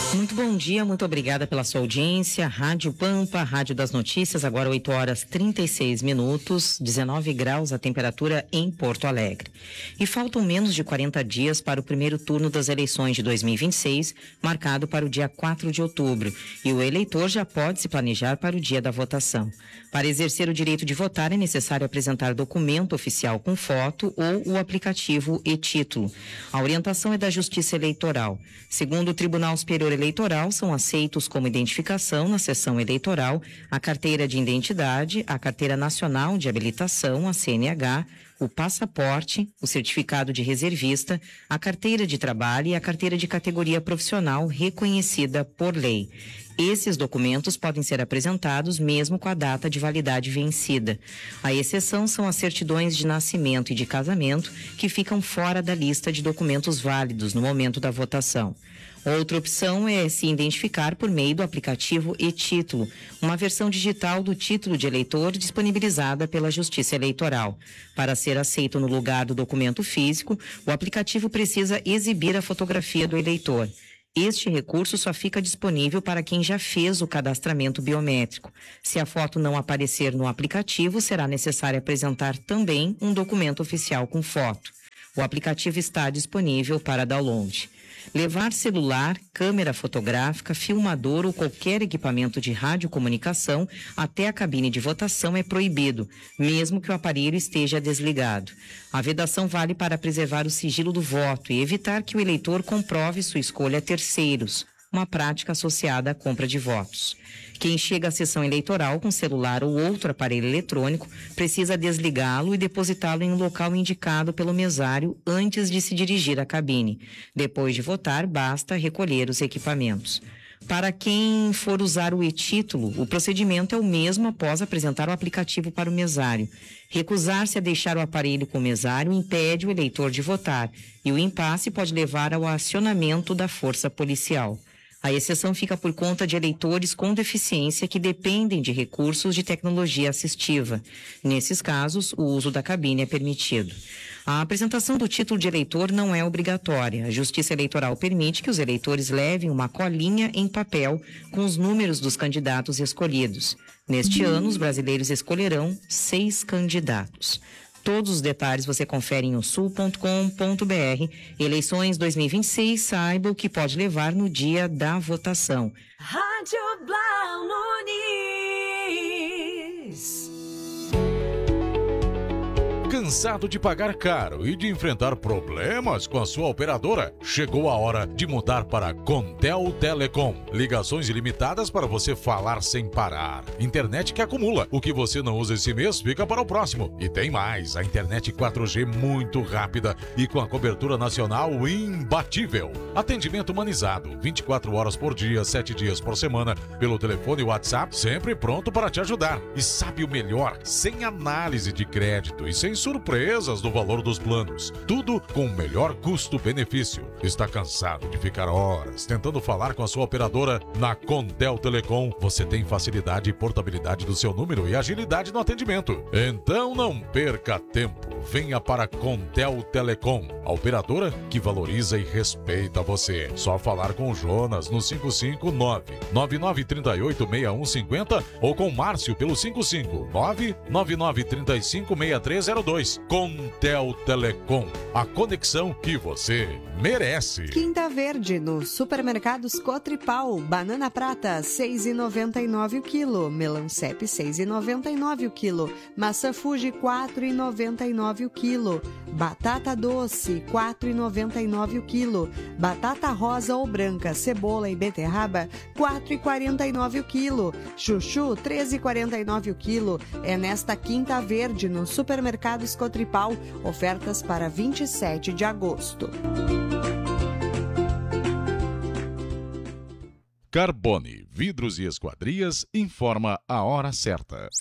Muito bom dia, muito obrigada pela sua audiência. Rádio Pampa, Rádio das Notícias, agora 8 horas 36 minutos, 19 graus a temperatura em Porto Alegre. E faltam menos de 40 dias para o primeiro turno das eleições de 2026, marcado para o dia 4 de outubro. E o eleitor já pode se planejar para o dia da votação. Para exercer o direito de votar, é necessário apresentar documento oficial com foto ou o aplicativo e-título. A orientação é da Justiça Eleitoral. Segundo o Tribunal Superior Eleitoral, são aceitos como identificação na sessão eleitoral a carteira de identidade, a carteira nacional de habilitação, a CNH, o passaporte, o certificado de reservista, a carteira de trabalho e a carteira de categoria profissional reconhecida por lei. Esses documentos podem ser apresentados mesmo com a data de validade vencida. A exceção são as certidões de nascimento e de casamento, que ficam fora da lista de documentos válidos no momento da votação. Outra opção é se identificar por meio do aplicativo e-título, uma versão digital do título de eleitor disponibilizada pela Justiça Eleitoral. Para ser aceito no lugar do documento físico, o aplicativo precisa exibir a fotografia do eleitor. Este recurso só fica disponível para quem já fez o cadastramento biométrico. Se a foto não aparecer no aplicativo, será necessário apresentar também um documento oficial com foto. O aplicativo está disponível para download. Levar celular, câmera fotográfica, filmador ou qualquer equipamento de radiocomunicação até a cabine de votação é proibido, mesmo que o aparelho esteja desligado. A vedação vale para preservar o sigilo do voto e evitar que o eleitor comprove sua escolha a terceiros, uma prática associada à compra de votos. Quem chega à sessão eleitoral com celular ou outro aparelho eletrônico precisa desligá-lo e depositá-lo em um local indicado pelo mesário antes de se dirigir à cabine. Depois de votar, basta recolher os equipamentos. Para quem for usar o e-título, o procedimento é o mesmo após apresentar o aplicativo para o mesário. Recusar-se a deixar o aparelho com o mesário impede o eleitor de votar e o impasse pode levar ao acionamento da força policial. A exceção fica por conta de eleitores com deficiência que dependem de recursos de tecnologia assistiva. Nesses casos, o uso da cabine é permitido. A apresentação do título de eleitor não é obrigatória. A Justiça Eleitoral permite que os eleitores levem uma colinha em papel com os números dos candidatos escolhidos. Neste ano, os brasileiros escolherão 6 candidatos. Todos os detalhes você confere em sul.com.br. Eleições 2026, saiba o que pode levar no dia da votação. Rádio Blau Nunes. Cansado de pagar caro e de enfrentar problemas com a sua operadora? Chegou a hora de mudar para Contel Telecom. Ligações ilimitadas para você falar sem parar. Internet que acumula. O que você não usa esse mês fica para o próximo. E tem mais, a internet 4G muito rápida e com a cobertura nacional imbatível. Atendimento humanizado, 24 horas por dia, 7 dias por semana, pelo telefone e WhatsApp, sempre pronto para te ajudar. E sabe o melhor? Sem análise de crédito e sem surpresas do valor dos planos. Tudo com o melhor custo-benefício. Está cansado de ficar horas tentando falar com a sua operadora? Na Contel Telecom, você tem facilidade e portabilidade do seu número e agilidade no atendimento. Então não perca tempo. Venha para Contel Telecom, a operadora que valoriza e respeita você. Só falar com o Jonas no 559-9938-6150 ou com o Márcio pelo 559-9935-6302. Contel Telecom, a conexão que você merece. Quinta Verde, no Supermercados Cotripal. Banana prata, 6,99 o quilo. Melancep, 6,99 o quilo. Maçã Fuji, 4,99 o quilo. Batata doce, 4,99 o quilo. Batata rosa ou branca, cebola e beterraba, 4,49 o quilo. Chuchu, 13,49 o quilo. É nesta Quinta Verde, no Supermercados Cotripal. Ofertas para 27 de agosto. Carbone, vidros e esquadrias, informa a hora certa.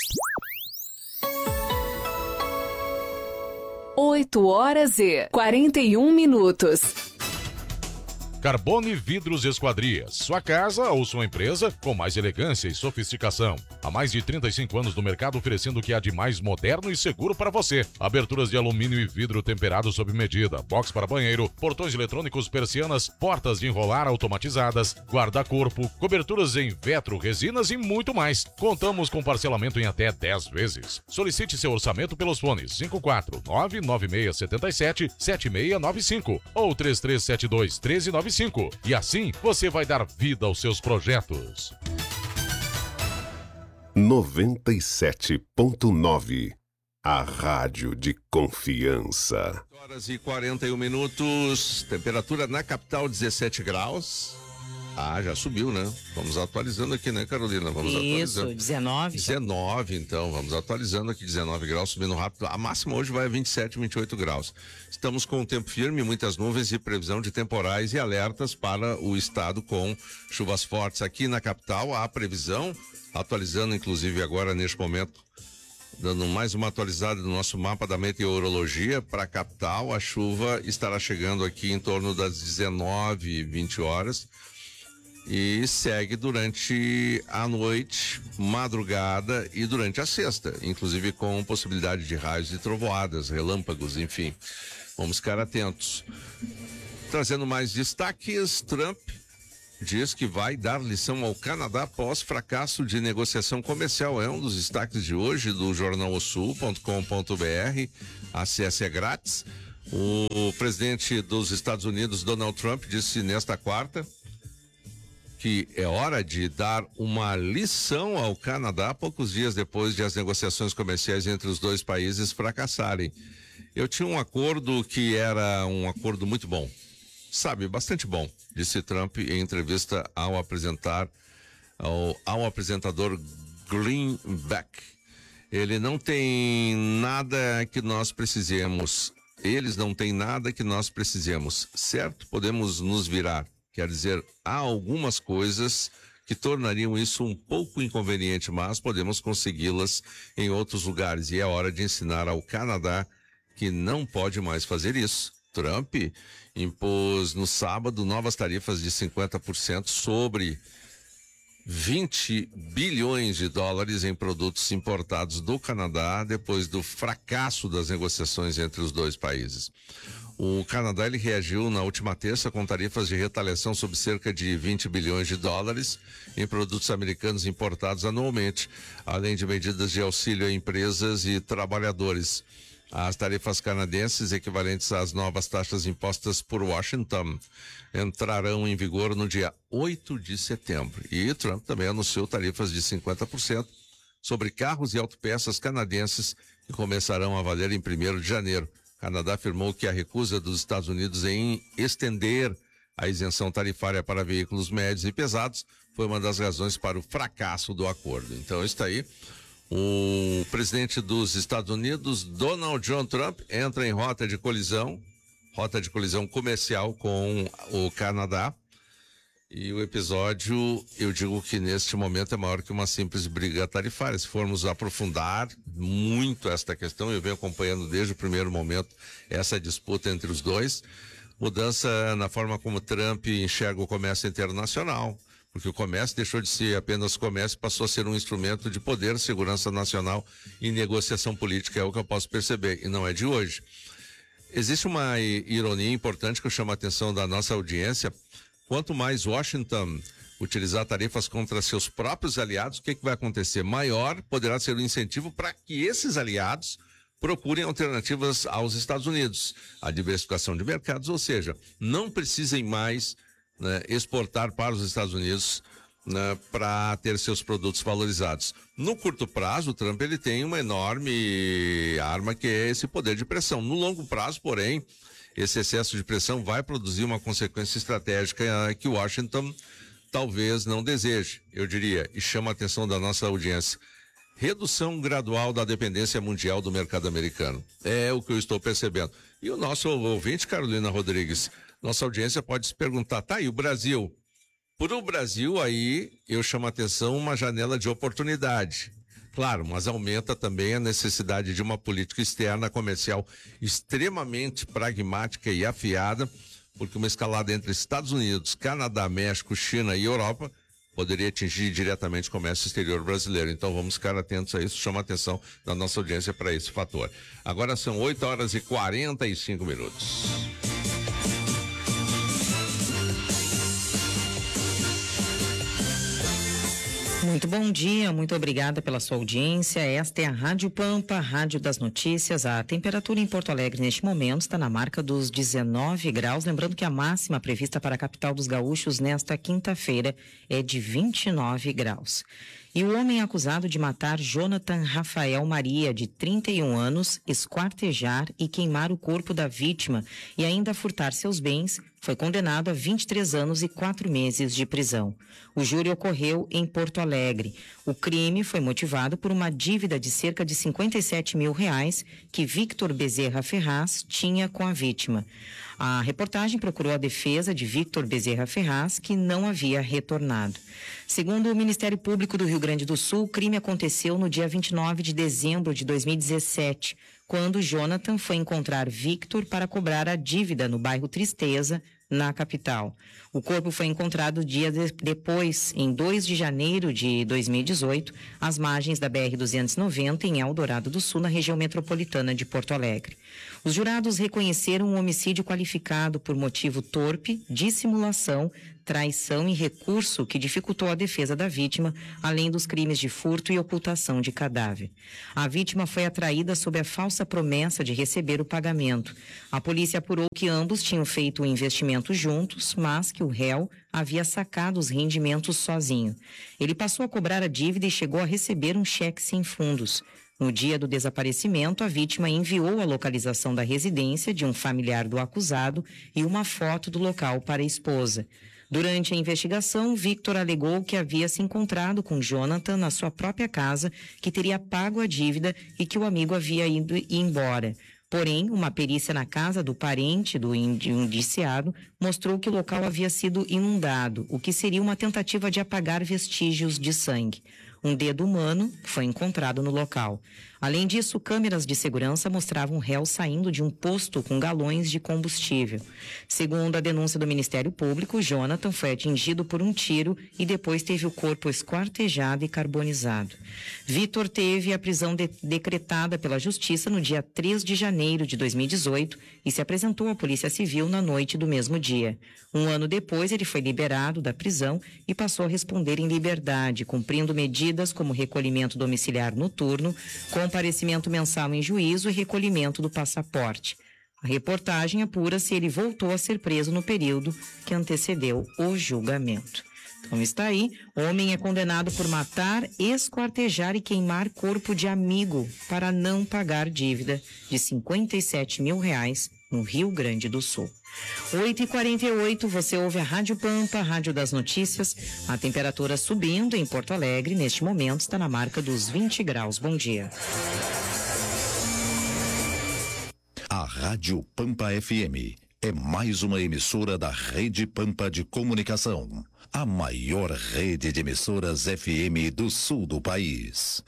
8 horas e 41 minutos. Carbone Vidros Esquadrias. Sua casa ou sua empresa com mais elegância e sofisticação. Há mais de 35 anos no mercado, oferecendo o que há de mais moderno e seguro para você. Aberturas de alumínio e vidro temperado sob medida, box para banheiro, portões eletrônicos, persianas, portas de enrolar automatizadas, guarda-corpo, coberturas em vetro, resinas e muito mais. Contamos com parcelamento em até 10 vezes. Solicite seu orçamento pelos fones 549-9677-7695 ou 3372-1395. E assim você vai dar vida aos seus projetos. 97.9, a rádio de confiança. Horas e 41 minutos, temperatura na capital 17 graus. Já subiu, né? Vamos atualizando aqui, né, Carolina? Vamos atualizando. 19. 19, então, vamos atualizando aqui, 19 graus, subindo rápido. A máxima hoje vai a 27, 28 graus. Estamos com o tempo firme, muitas nuvens e previsão de temporais e alertas para o estado com chuvas fortes. Aqui na capital, há previsão, atualizando inclusive agora neste momento, dando mais uma atualizada do nosso mapa da meteorologia para a capital. A chuva estará chegando aqui em torno das 19, 20 horas. E segue durante a noite, madrugada e durante a sexta, inclusive com possibilidade de raios e trovoadas, relâmpagos, enfim. Vamos ficar atentos. Trazendo mais destaques, Trump diz que vai dar lição ao Canadá após fracasso de negociação comercial. É um dos destaques de hoje do jornalosul.com.br. Acesse, é grátis. O presidente dos Estados Unidos, Donald Trump, disse nesta quarta que é hora de dar uma lição ao Canadá poucos dias depois de as negociações comerciais entre os dois países fracassarem. Eu tinha um acordo que era um acordo muito bom, sabe, bastante bom, disse Trump em entrevista ao apresentador Greenback. Ele não tem nada que nós precisemos, eles não têm nada que nós precisemos, certo? Podemos nos virar. Quer dizer, há algumas coisas que tornariam isso um pouco inconveniente, mas podemos consegui-las em outros lugares. E é hora de ensinar ao Canadá que não pode mais fazer isso. Trump impôs no sábado novas tarifas de 50% sobre 20 bilhões de dólares em produtos importados do Canadá depois do fracasso das negociações entre os dois países. O Canadá ele reagiu na última terça com tarifas de retaliação sobre cerca de 20 bilhões de dólares em produtos americanos importados anualmente, além de medidas de auxílio a empresas e trabalhadores. As tarifas canadenses, equivalentes às novas taxas impostas por Washington, entrarão em vigor no dia 8 de setembro. E Trump também anunciou tarifas de 50% sobre carros e autopeças canadenses que começarão a valer em 1º de janeiro. O Canadá afirmou que a recusa dos Estados Unidos em estender a isenção tarifária para veículos médios e pesados foi uma das razões para o fracasso do acordo. Então, está aí. O presidente dos Estados Unidos, Donald John Trump, entra em rota de colisão comercial com o Canadá. E o episódio, eu digo que neste momento é maior que uma simples briga tarifária. Se formos aprofundar muito esta questão, eu venho acompanhando desde o primeiro momento essa disputa entre os dois. Mudança na forma como Trump enxerga o comércio internacional, porque o comércio deixou de ser apenas comércio e passou a ser um instrumento de poder, segurança nacional e negociação política, é o que eu posso perceber, e não é de hoje. Existe uma ironia importante que eu chamo a atenção da nossa audiência. Quanto mais Washington utilizar tarifas contra seus próprios aliados, o que vai acontecer? Maior poderá ser o incentivo para que esses aliados procurem alternativas aos Estados Unidos. A diversificação de mercados, ou seja, não precisem mais exportar para os Estados Unidos para ter seus produtos valorizados. No curto prazo, o Trump ele tem uma enorme arma que é esse poder de pressão. No longo prazo, porém, esse excesso de pressão vai produzir uma consequência estratégica que Washington talvez não deseje, eu diria, e chama a atenção da nossa audiência. Redução gradual da dependência mundial do mercado americano. É o que eu estou percebendo. E o nosso ouvinte, Carolina Rodrigues, nossa audiência pode se perguntar, tá, e o Brasil? Por o Brasil, aí, eu chamo a atenção uma janela de oportunidade. Claro, mas aumenta também a necessidade de uma política externa comercial extremamente pragmática e afiada porque uma escalada entre Estados Unidos, Canadá, México, China e Europa poderia atingir diretamente o comércio exterior brasileiro. Então vamos ficar atentos a isso, chama a atenção da nossa audiência para esse fator. Agora são 8h45. Muito bom dia, muito obrigada pela sua audiência. Esta é a Rádio Pampa, Rádio das Notícias. A temperatura em Porto Alegre neste momento está na marca dos 19 graus. Lembrando que a máxima prevista para a capital dos gaúchos nesta quinta-feira é de 29 graus. E o homem acusado de matar Jonathan Rafael Maria, de 31 anos, esquartejar e queimar o corpo da vítima e ainda furtar seus bens, foi condenado a 23 anos e 4 meses de prisão. O júri ocorreu em Porto Alegre. O crime foi motivado por uma dívida de cerca de R$57 mil que Victor Bezerra Ferraz tinha com a vítima. A reportagem procurou a defesa de Victor Bezerra Ferraz, que não havia retornado. Segundo o Ministério Público do Rio Grande do Sul, o crime aconteceu no dia 29 de dezembro de 2017, quando Jonathan foi encontrar Victor para cobrar a dívida no bairro Tristeza, na capital. O corpo foi encontrado dias depois, em 2 de janeiro de 2018, às margens da BR-290, em Eldorado do Sul, na região metropolitana de Porto Alegre. Os jurados reconheceram um homicídio qualificado por motivo torpe, dissimulação, traição e recurso que dificultou a defesa da vítima, além dos crimes de furto e ocultação de cadáver. A vítima foi atraída sob a falsa promessa de receber o pagamento. A polícia apurou que ambos tinham feito o investimento juntos, mas que o réu havia sacado os rendimentos sozinho. Ele passou a cobrar a dívida e chegou a receber um cheque sem fundos. No dia do desaparecimento, a vítima enviou a localização da residência de um familiar do acusado e uma foto do local para a esposa. Durante a investigação, Victor alegou que havia se encontrado com Jonathan na sua própria casa, que teria pago a dívida e que o amigo havia ido embora. Porém, uma perícia na casa do parente do indiciado mostrou que o local havia sido inundado, o que seria uma tentativa de apagar vestígios de sangue. Um dedo humano foi encontrado no local. Além disso, câmeras de segurança mostravam o réu saindo de um posto com galões de combustível. Segundo a denúncia do Ministério Público, Jonathan foi atingido por um tiro e depois teve o corpo esquartejado e carbonizado. Vitor teve a prisão decretada pela Justiça no dia 3 de janeiro de 2018 e se apresentou à Polícia Civil na noite do mesmo dia. Um ano depois, ele foi liberado da prisão e passou a responder em liberdade, cumprindo medidas como recolhimento domiciliar noturno, comparecimento mensal em juízo e recolhimento do passaporte. A reportagem apura se ele voltou a ser preso no período que antecedeu o julgamento. Então está aí, homem é condenado por matar, esquartejar e queimar corpo de amigo para não pagar dívida de R$57 mil no Rio Grande do Sul. 8h48, você ouve a Rádio Pampa, Rádio das Notícias. A temperatura subindo em Porto Alegre, neste momento está na marca dos 20 graus. Bom dia. A Rádio Pampa FM é mais uma emissora da Rede Pampa de Comunicação, a maior rede de emissoras FM do sul do país.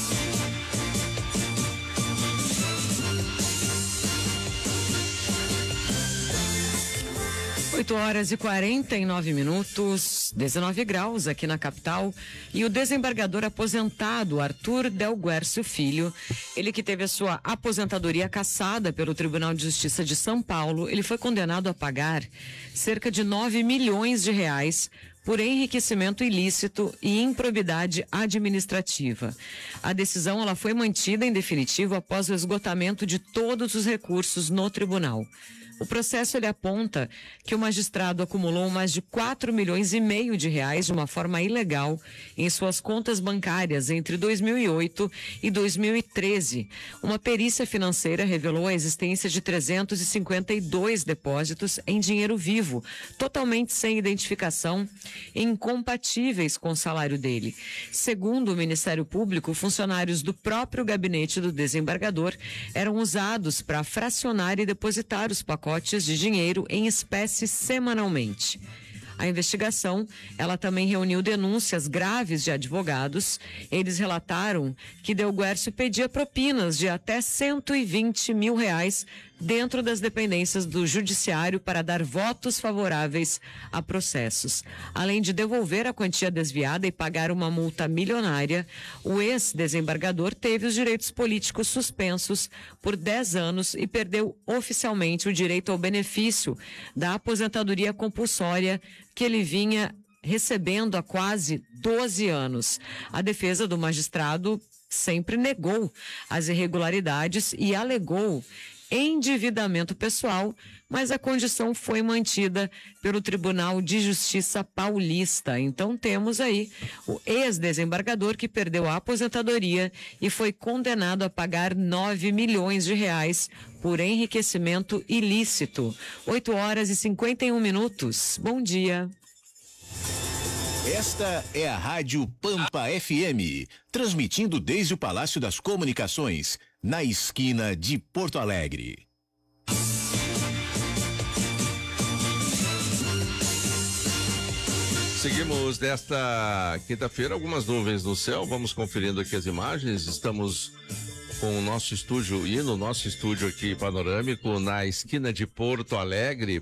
8h49, 19 graus aqui na capital. E o desembargador aposentado Arthur Del Guercio Filho, ele que teve a sua aposentadoria cassada pelo Tribunal de Justiça de São Paulo, ele foi condenado a pagar cerca de R$9 milhões por enriquecimento ilícito e improbidade administrativa. A decisão ela foi mantida em definitivo após o esgotamento de todos os recursos no tribunal. O processo ele aponta que o magistrado acumulou mais de R$4,5 milhões de uma forma ilegal em suas contas bancárias entre 2008 e 2013. Uma perícia financeira revelou a existência de 352 depósitos em dinheiro vivo, totalmente sem identificação e incompatíveis com o salário dele. Segundo o Ministério Público, funcionários do próprio gabinete do desembargador eram usados para fracionar e depositar os pacotes de dinheiro em espécie semanalmente. A investigação, ela também reuniu denúncias graves de advogados. Eles relataram que Del Guercio pedia propinas de até R$120 mil dentro das dependências do Judiciário para dar votos favoráveis a processos. Além de devolver a quantia desviada e pagar uma multa milionária, o ex-desembargador teve os direitos políticos suspensos por 10 anos e perdeu oficialmente o direito ao benefício da aposentadoria compulsória que ele vinha recebendo há quase 12 anos. A defesa do magistrado sempre negou as irregularidades e alegou endividamento pessoal, mas a condição foi mantida pelo Tribunal de Justiça Paulista. Então temos aí o ex-desembargador que perdeu a aposentadoria e foi condenado a pagar 9 milhões de reais por enriquecimento ilícito. 8h51. Bom dia. Esta é a Rádio Pampa FM, transmitindo desde o Palácio das Comunicações, na esquina de Porto Alegre. Seguimos desta quinta-feira, algumas nuvens no céu, vamos conferindo aqui as imagens, estamos com o nosso estúdio e no nosso estúdio aqui panorâmico, na esquina de Porto Alegre.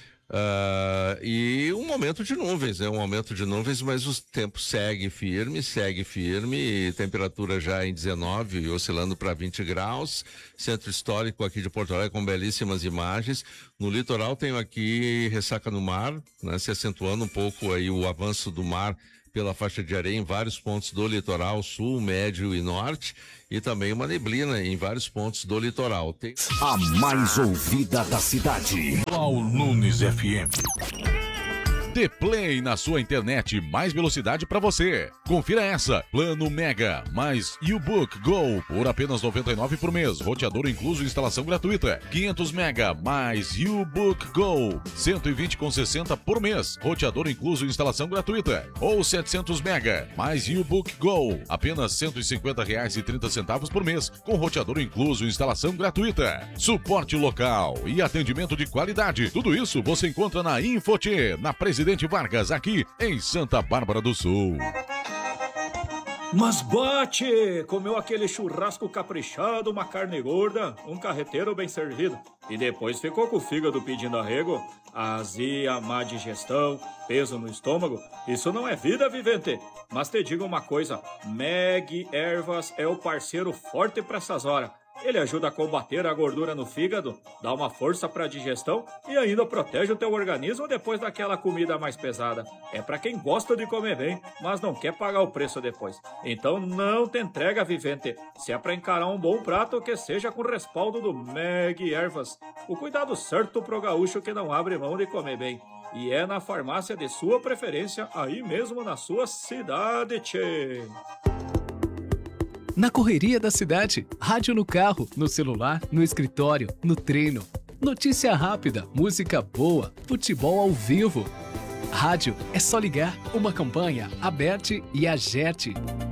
E um aumento de nuvens, mas o tempo segue firme, e temperatura já em 19, oscilando para 20 graus, centro histórico aqui de Porto Alegre com belíssimas imagens. No litoral tenho aqui ressaca no mar, né, se acentuando um pouco aí o avanço do mar pela faixa de areia em vários pontos do litoral sul, médio e norte, e também uma neblina em vários pontos do litoral. A mais ouvida da cidade. Paulo Nunes FM. Dê Play na sua internet, mais velocidade para você. Confira essa, Plano Mega, mais U-Book Go, por apenas R$ 99 por mês. Roteador incluso, instalação gratuita. 500 Mega, mais U-Book Go, 120,60 por mês. Roteador incluso, instalação gratuita. Ou 700 Mega, mais U-Book Go, apenas R$ 150,30 por mês, com roteador incluso, instalação gratuita. Suporte local e atendimento de qualidade. Tudo isso você encontra na Infotê, na Presidente Vargas, aqui em Santa Bárbara do Sul. Mas bate! Comeu aquele churrasco caprichado, uma carne gorda, um carreteiro bem servido. E depois ficou com o fígado pedindo arrego? Azia, má digestão, peso no estômago. Isso não é vida, vivente. Mas te digo uma coisa, Meg Ervas é o parceiro forte para essas horas. Ele ajuda a combater a gordura no fígado, dá uma força para a digestão e ainda protege o teu organismo depois daquela comida mais pesada. É para quem gosta de comer bem, mas não quer pagar o preço depois. Então não te entrega, vivente. Se é para encarar um bom prato, que seja com respaldo do Meg Ervas. O cuidado certo pro gaúcho que não abre mão de comer bem. E é na farmácia de sua preferência, aí mesmo na sua cidade, tchê. Na correria da cidade, rádio no carro, no celular, no escritório, no treino. Notícia rápida, música boa, futebol ao vivo. Rádio é só ligar, uma campanha, Aberte e Agerte.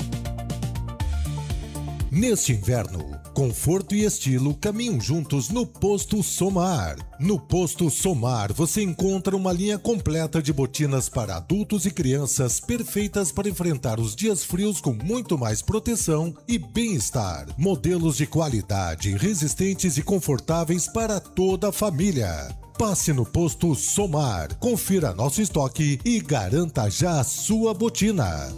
Neste inverno, conforto e estilo caminham juntos no Posto Somar. No Posto Somar você encontra uma linha completa de botinas para adultos e crianças perfeitas para enfrentar os dias frios com muito mais proteção e bem-estar. Modelos de qualidade, resistentes e confortáveis para toda a família. Passe no Posto Somar, confira nosso estoque e garanta já a sua botina.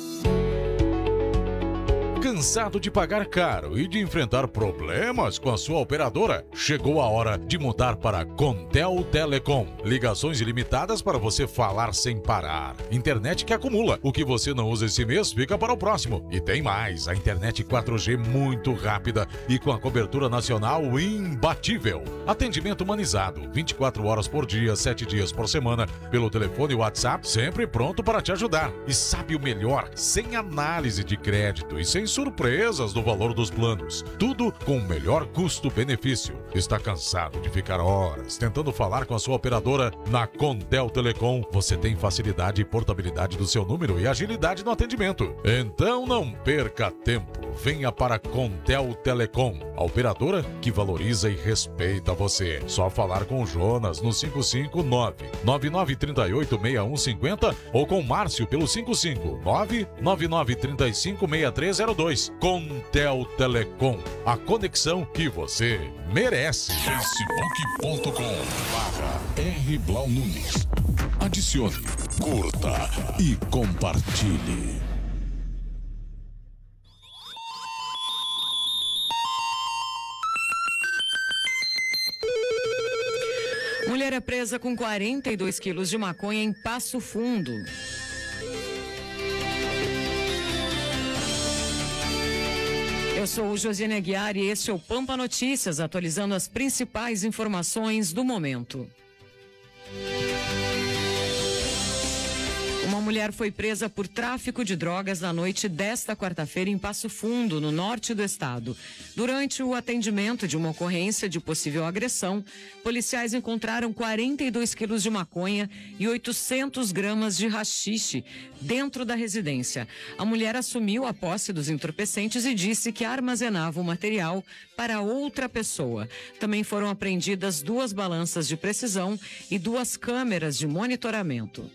Cansado de pagar caro e de enfrentar problemas com a sua operadora? Chegou a hora de mudar para Contel Telecom. Ligações ilimitadas para você falar sem parar. Internet que acumula. O que você não usa esse mês fica para o próximo. E tem mais, a internet 4G muito rápida e com a cobertura nacional imbatível. Atendimento humanizado, 24 horas por dia, 7 dias por semana, pelo telefone e WhatsApp, sempre pronto para te ajudar. E sabe o melhor? Sem análise de crédito e sem surpresas no valor dos planos. Tudo com o melhor custo-benefício. Está cansado de ficar horas tentando falar com a sua operadora? Na Contel Telecom você tem facilidade e portabilidade do seu número e agilidade no atendimento. Então não perca tempo. venha para a Contel Telecom, a operadora que valoriza e respeita você. Só falar com o Jonas no 559-9938-6150 ou com o Márcio pelo 559-9935-6302. Contel Telecom, a conexão que você merece. facebook.com/R Blau Nunes. Adicione, curta e compartilhe. Mulher é presa com 42 quilos de maconha em Passo Fundo. Eu sou o Josiane Aguiar e este é o Pampa Notícias, atualizando as principais informações do momento. Uma mulher foi presa por tráfico de drogas na noite desta quarta-feira em Passo Fundo, no norte do estado. Durante o atendimento de uma ocorrência de possível agressão, policiais encontraram 42 quilos de maconha e 800 gramas de haxixe dentro da residência. A mulher assumiu a posse dos entorpecentes e disse que armazenava o material para outra pessoa. Também foram apreendidas 2 balanças de precisão e 2 câmeras de monitoramento.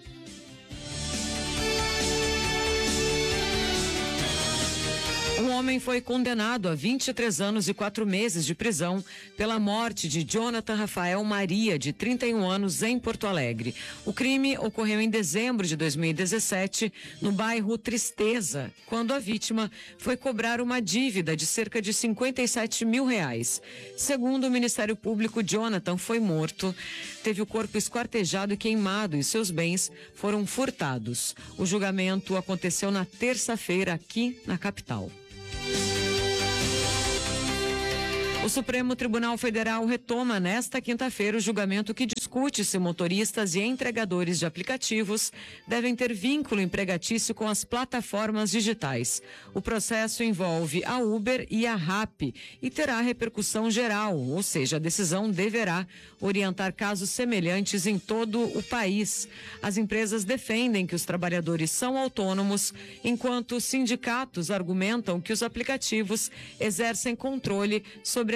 Um homem foi condenado a 23 anos e 4 meses de prisão pela morte de Jonathan Rafael Maria, de 31 anos, em Porto Alegre. O crime ocorreu em dezembro de 2017, no bairro Tristeza, quando a vítima foi cobrar uma dívida de cerca de R$57 mil. Segundo o Ministério Público, Jonathan foi morto, teve o corpo esquartejado e queimado e seus bens foram furtados. O julgamento aconteceu na terça-feira aqui na capital. O Supremo Tribunal Federal retoma nesta quinta-feira o julgamento que discute se motoristas e entregadores de aplicativos devem ter vínculo empregatício com as plataformas digitais. O processo envolve a Uber e a Rappi e terá repercussão geral, ou seja, a decisão deverá orientar casos semelhantes em todo o país. As empresas defendem que os trabalhadores são autônomos, enquanto os sindicatos argumentam que os aplicativos exercem controle sobre a